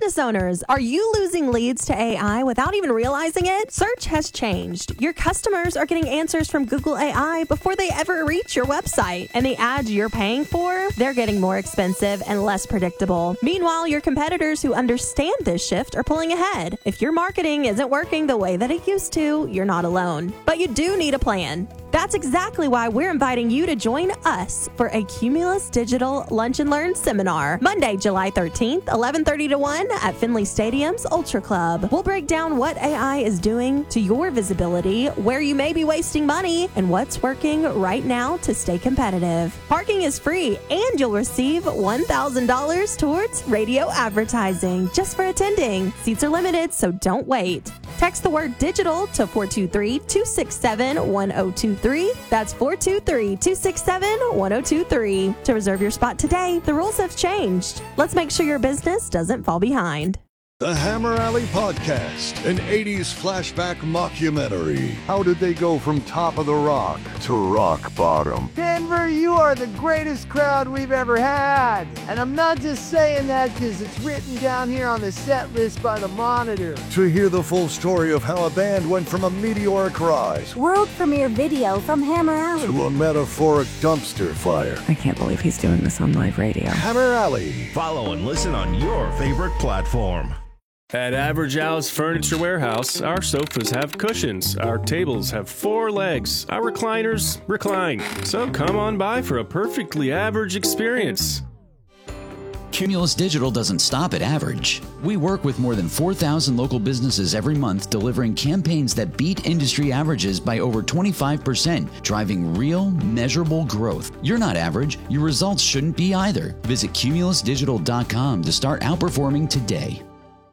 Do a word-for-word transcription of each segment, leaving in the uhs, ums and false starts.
Business owners, are you losing leads to A I without even realizing it? Search has changed. Your customers are getting answers from Google A I before they ever reach your website. And the ads you're paying for, they're getting more expensive and less predictable. Meanwhile, your competitors who understand this shift are pulling ahead. If your marketing isn't working the way that it used to, you're not alone. But you do need a plan. That's exactly why we're inviting you to join us for a Cumulus Digital Lunch and Learn seminar, Monday, July thirteenth, eleven thirty to one at Finley Stadium's Ultra Club. We'll break down what A I is doing to your visibility, where you may be wasting money, and what's working right now to stay competitive. Parking is free, and you'll receive one thousand dollars towards radio advertising just for attending. Seats are limited, so don't wait. Text the word digital to four two three, two six seven, one zero two three. That's four two three, two six seven, one zero two three. To reserve your spot today, the rules have changed. Let's make sure your business doesn't fall behind. The Hammer Alley Podcast, an eighties flashback mockumentary. How did they go from top of the rock to rock bottom? Denver, you are the greatest crowd we've ever had. And I'm not just saying that because it's written down here on the set list by the Monitor. To hear the full story of how a band went from a meteoric rise, world premiere video from Hammer Alley, to a metaphoric dumpster fire. I can't believe he's doing this on live radio. Hammer Alley. Follow and listen on your favorite platform. At Average Al's Furniture Warehouse, our sofas have cushions, our tables have four legs, our recliners recline. So come on by for a perfectly average experience. Cumulus Digital doesn't stop at average. We work with more than four thousand local businesses every month, delivering campaigns that beat industry averages by over twenty-five percent, driving real, measurable growth. You're not average. Your results shouldn't be either. Visit cumulus digital dot com to start outperforming today.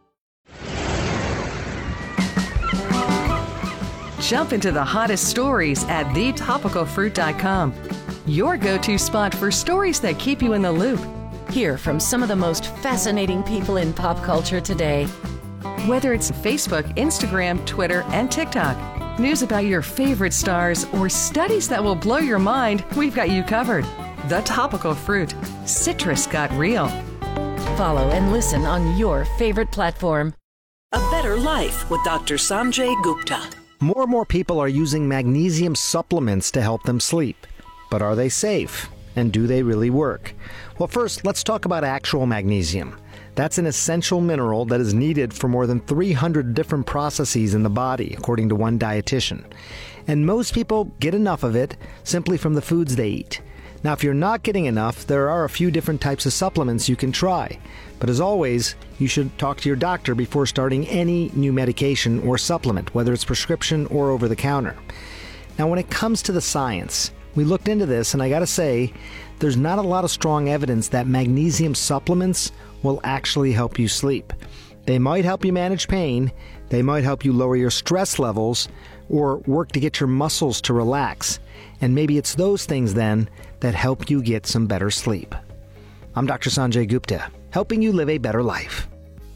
Jump into the hottest stories at the topical fruit dot com. Your go-to spot for stories that keep you in the loop. Hear from some of the most fascinating people in pop culture today. Whether it's Facebook, Instagram, Twitter, and TikTok, news about your favorite stars, or studies that will blow your mind, we've got you covered. The Topical Fruit. Citrus got real. Follow and listen on your favorite platform. A Better Life with Doctor Sanjay Gupta. More and more people are using magnesium supplements to help them sleep. But are they safe? And do they really work? Well, first, let's talk about actual magnesium. That's an essential mineral that is needed for more than three hundred different processes in the body, according to one dietitian. And most people get enough of it simply from the foods they eat. Now, if you're not getting enough, there are a few different types of supplements you can try. But as always, you should talk to your doctor before starting any new medication or supplement, whether it's prescription or over the counter. Now, when it comes to the science, we looked into this, and I gotta say, there's not a lot of strong evidence that magnesium supplements will actually help you sleep. They might help you manage pain, they might help you lower your stress levels, or work to get your muscles to relax. And maybe it's those things then that help you get some better sleep. I'm Doctor Sanjay Gupta, helping you live a better life.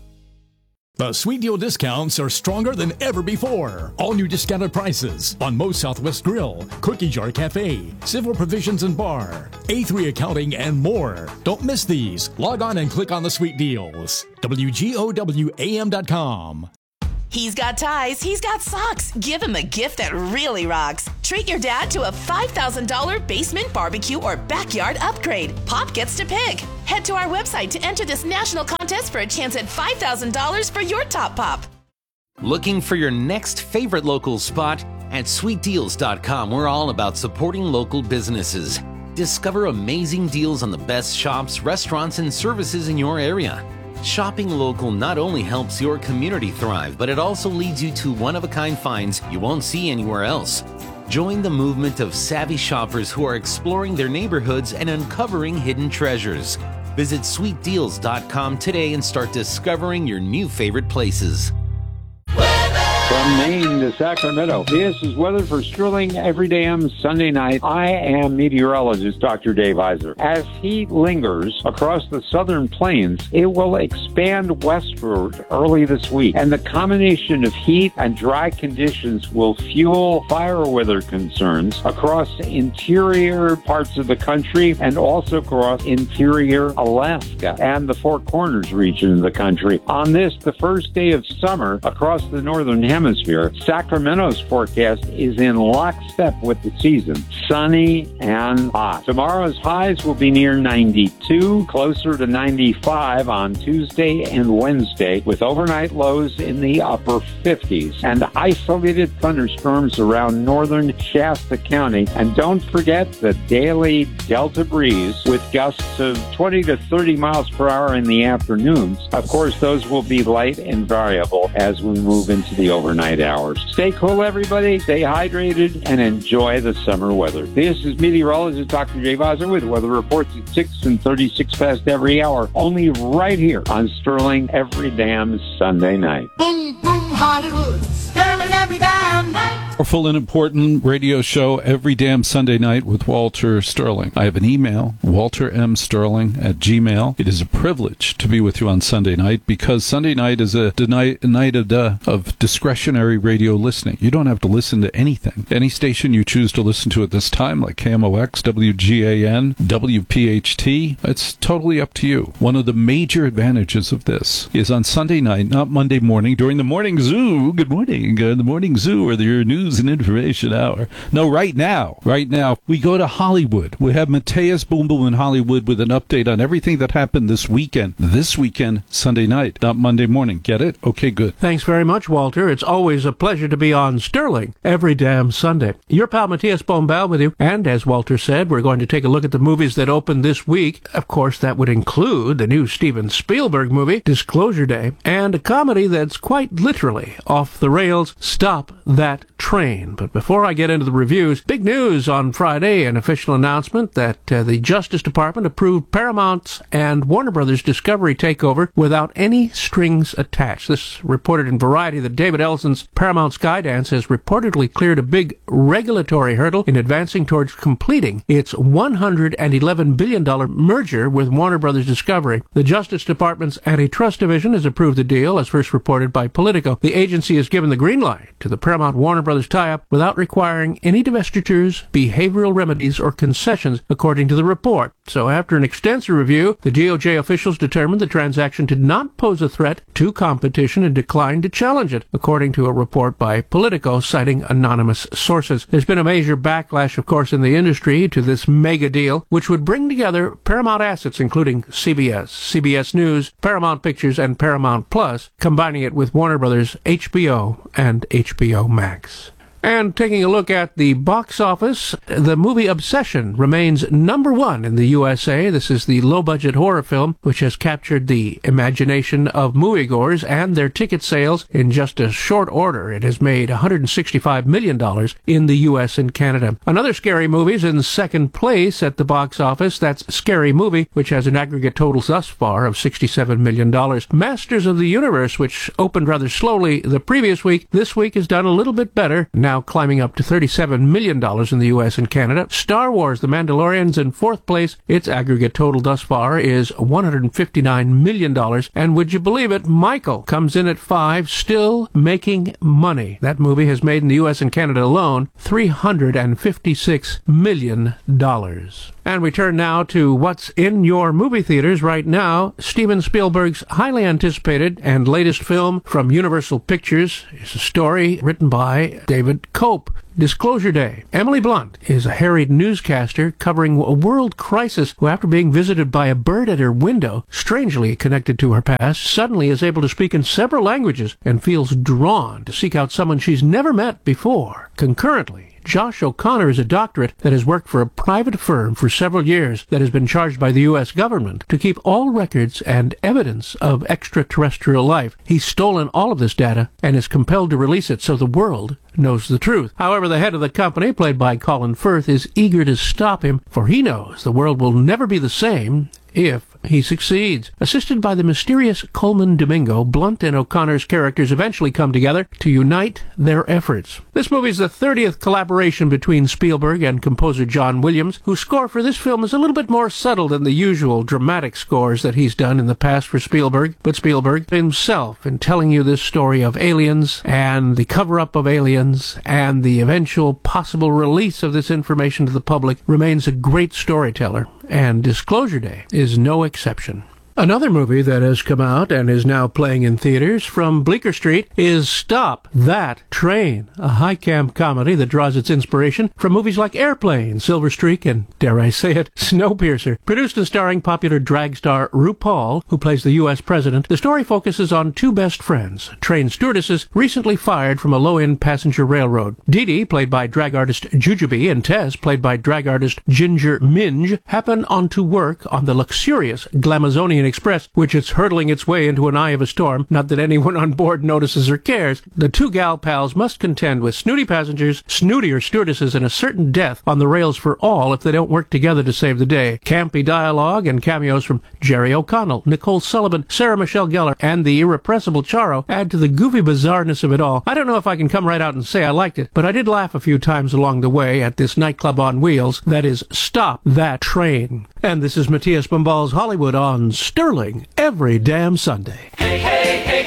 The Sweet Deal discounts are stronger than ever before. All new discounted prices on Moe's Southwest Grill, Cookie Jar Cafe, Civil Provisions and Bar, A three Accounting, and more. Don't miss these. Log on and click on the Sweet Deals. W G O W A M dot com. He's got ties, he's got socks. Give him a gift that really rocks. Treat your dad to a five thousand dollars basement barbecue or backyard upgrade. Pop gets to pick. Head to our website to enter this national contest for a chance at five thousand dollars for your top pop. Looking for your next favorite local spot? At sweet deals dot com, we're all about supporting local businesses. Discover amazing deals on the best shops, restaurants, and services in your area. Shopping local not only helps your community thrive, but it also leads you to one-of-a-kind finds you won't see anywhere else. Join the movement of savvy shoppers who are exploring their neighborhoods and uncovering hidden treasures. Visit sweet deals dot com today and start discovering your new favorite places. Weather! From Maine to Sacramento, this is weather for Sterling every damn Sunday night. I am meteorologist Doctor Dave Iser. As heat lingers across the southern plains, it will expand westward early this week. And the combination of heat and dry conditions will fuel fire weather concerns across interior parts of the country and also across interior Alaska and the Four Corners region of the country. On this, the first day of summer across the northern hemisphere, Sacramento's forecast is in lockstep with the season. Sunny and hot. Tomorrow's highs will be near ninety-two, closer to ninety-five on Tuesday and Wednesday, with overnight lows in the upper fifties and isolated thunderstorms around northern Shasta County. And don't forget the daily Delta breeze with gusts of twenty to thirty miles per hour in the afternoons. Of course, those will be light and variable as we move into the overnight hours. Stay cool, everybody. Stay hydrated and enjoy the summer weather. This is meteorologist Doctor Dave Iser with weather reports at six and thirty-six past every hour, only right here on Sterling every damn Sunday night. Boom, boom, Hollywood. Sterling every damn night. Powerful and important radio show every damn Sunday night with Walter Sterling. I have an email, walter m sterling at gmail. It is a privilege to be with you on Sunday night because Sunday night is a, night, a night of, uh, of discretionary radio listening. You don't have to listen to anything. Any station you choose to listen to at this time, like K M O X, W G A N, W P H T, it's totally up to you. One of the major advantages of this is on Sunday night, not Monday morning, during the morning zoo. Good morning. Uh, the morning zoo or your news and information hour. No, right now, right now, we go to Hollywood. We have Mateus Boom Boom in Hollywood with an update on everything that happened this weekend. This weekend, Sunday night, not Monday morning. Get it? Okay, good. Thanks very much, Walter. It's always a pleasure to be on Sterling every damn Sunday. Your pal Mateus Bombal with you. And as Walter said, we're going to take a look at the movies that opened this week. Of course, that would include the new Steven Spielberg movie, Disclosure Day, and a comedy that's quite literally off the rails, Stop That Train. But before I get into the reviews, big news on Friday, an official announcement that uh, the Justice Department approved Paramount's and Warner Brothers Discovery takeover without any strings attached. This reported in Variety that David Ellison's Paramount Skydance has reportedly cleared a big regulatory hurdle in advancing towards completing its one hundred eleven billion dollars merger with Warner Brothers Discovery. The Justice Department's Antitrust Division has approved the deal, as first reported by Politico. The agency has given the green light to the Paramount Warner Brothers tie-up without requiring any divestitures, behavioral remedies, or concessions, according to the report. So after an extensive review, the D O J officials determined the transaction did not pose a threat to competition and declined to challenge it, according to a report by Politico citing anonymous sources. There's been a major backlash, of course, in the industry to this mega deal, which would bring together Paramount assets, including C B S, C B S News, Paramount Pictures, and Paramount Plus, combining it with Warner Brothers, H B O, and H B O Max. And taking a look at the box office, the movie Obsession remains number one in the U S A. This is the low-budget horror film which has captured the imagination of moviegoers and their ticket sales in just a short order. It has made one hundred sixty-five million dollars in the U S and Canada. Another scary movie is in second place at the box office. That's Scary Movie, which has an aggregate total thus far of sixty-seven million dollars. Masters of the Universe, which opened rather slowly the previous week, this week has done a little bit better, now climbing up to thirty-seven million dollars in the U S and Canada. Star Wars The Mandalorian's in fourth place. Its aggregate total thus far is one hundred fifty-nine million dollars. And would you believe it, Michael comes in at five, still making money. That movie has made in the U S and Canada alone three hundred fifty-six million dollars. And we turn now to what's in your movie theaters right now. Steven Spielberg's highly anticipated and latest film from Universal Pictures is a story written by David Cope. Disclosure Day. Emily Blunt is a harried newscaster covering a world crisis who, after being visited by a bird at her window, strangely connected to her past, suddenly is able to speak in several languages and feels drawn to seek out someone she's never met before. Concurrently, Josh O'Connor is a doctorate that has worked for a private firm for several years that has been charged by the U S government to keep all records and evidence of extraterrestrial life. He's stolen all of this data and is compelled to release it so the world knows the truth. However, the head of the company, played by Colin Firth, is eager to stop him, for he knows the world will never be the same if he succeeds. Assisted by the mysterious Coleman Domingo, Blunt and O'Connor's characters eventually come together to unite their efforts. This movie is the thirtieth collaboration between Spielberg and composer John Williams, whose score for this film is a little bit more subtle than the usual dramatic scores that he's done in the past for Spielberg. But Spielberg himself, in telling you this story of aliens and the cover-up of aliens and the eventual possible release of this information to the public, remains a great storyteller, and Disclosure Day is no exception. Another movie that has come out and is now playing in theaters from Bleecker Street is Stop That Train, a high-camp comedy that draws its inspiration from movies like Airplane, Silver Streak, and, dare I say it, Snowpiercer. Produced and starring popular drag star RuPaul, who plays the U S president, the story focuses on two best friends, train stewardesses recently fired from a low-end passenger railroad. Dee Dee, played by drag artist Jujubee, and Tess, played by drag artist Ginger Minge, happen on to work on the luxurious Glamazonian Express, which is hurtling its way into an eye of a storm. Not that anyone on board notices or cares. The two gal pals must contend with snooty passengers, snootier stewardesses, and a certain death on the rails for all if they don't work together to save the day. Campy dialogue and cameos from Jerry O'Connell, Nicole Sullivan, Sarah Michelle Gellar, and the irrepressible Charo add to the goofy bizarreness of it all. I don't know if I can come right out and say I liked it, but I did laugh a few times along the way at this nightclub on wheels that is Stop That Train. And this is Matthias Bombal's Hollywood on Sterling every damn Sunday. Hey, hey, hey,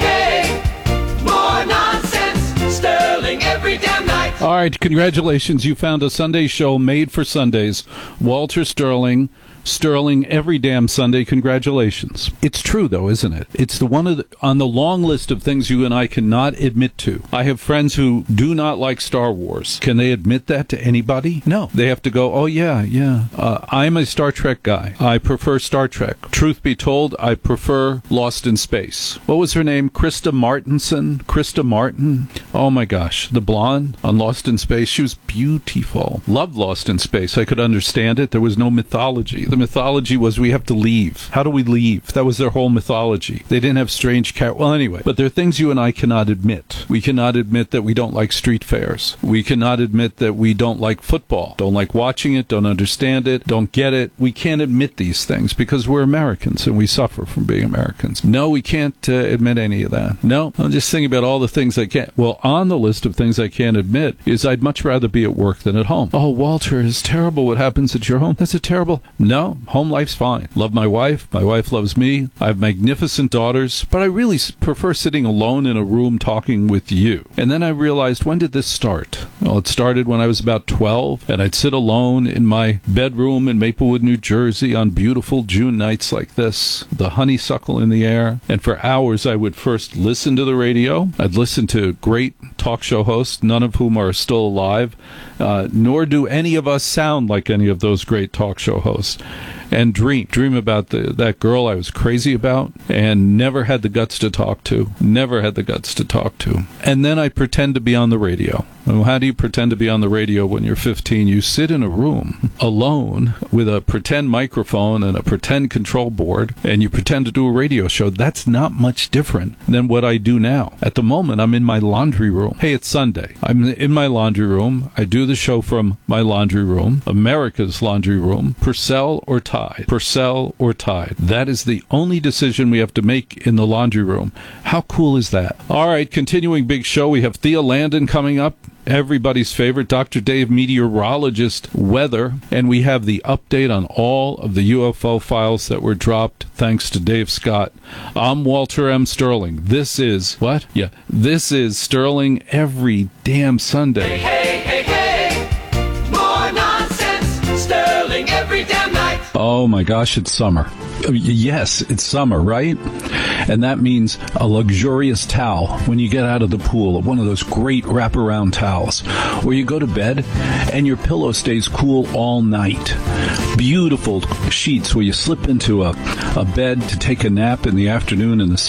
hey, more nonsense, Sterling every damn night. All right, congratulations. You found a Sunday show made for Sundays. Walter Sterling. Sterling every damn Sunday. Congratulations. It's true, though, isn't it? It's the one of the, on the long list of things you and I cannot admit to. I have friends who do not like Star Wars. Can they admit that to anybody? No. They have to go, oh, yeah, yeah. Uh, I'm a Star Trek guy. I prefer Star Trek. Truth be told, I prefer Lost in Space. What was her name? Krista Martinson? Krista Martin? Oh, my gosh. The blonde on Lost in Space. She was beautiful. Loved Lost in Space. I could understand it. There was no mythology. The mythology was we have to leave. How do we leave? That was their whole mythology. They didn't have strange car- Well, anyway, but there are things you and I cannot admit. We cannot admit that we don't like street fairs. We cannot admit that we don't like football, don't like watching it, don't understand it, don't get it. We can't admit these things because we're Americans and we suffer from being Americans. No, we can't uh, admit any of that. No, I'm just thinking about all the things I can't. Well, on the list of things I can't admit is I'd much rather be at work than at home. Oh, Walter, it's terrible what happens at your home. That's a terrible... No. Home life's fine. Love my wife. My wife loves me. I have magnificent daughters, but I really prefer sitting alone in a room talking with you. And then I realized, when did this start? Well, it started when I was about twelve, and I'd sit alone in my bedroom in Maplewood, New Jersey on beautiful June nights like this, the honeysuckle in the air, and for hours I would first listen to the radio. I'd listen to great talk show hosts, none of whom are still alive, uh, nor do any of us sound like any of those great talk show hosts. And dream. Dream about the, that girl I was crazy about and never had the guts to talk to. Never had the guts to talk to. And then I pretend to be on the radio. Well, how do you pretend to be on the radio when you're fifteen? You sit in a room alone with a pretend microphone and a pretend control board, and you pretend to do a radio show. That's not much different than what I do now. At the moment, I'm in my laundry room. Hey, it's Sunday. I'm in my laundry room. I do the show from my laundry room, America's laundry room. Purcell or Tide? Purcell or Tide? That is the only decision we have to make in the laundry room. How cool is that? All right, continuing big show. We have Thea Landon coming up. Everybody's favorite, Doctor Dave, meteorologist, weather, and we have the update on all of the U F O files that were dropped thanks to Dave Scott. I'm Walter M. Sterling. This is, what? Yeah, this is Sterling every damn Sunday. Hey, hey, hey, hey, more nonsense, Sterling every damn night. Oh my gosh, it's summer. Yes, it's summer, right? And that means a luxurious towel when you get out of the pool, one of those great wraparound towels, where you go to bed and your pillow stays cool all night. Beautiful sheets where you slip into a, a bed to take a nap in the afternoon in the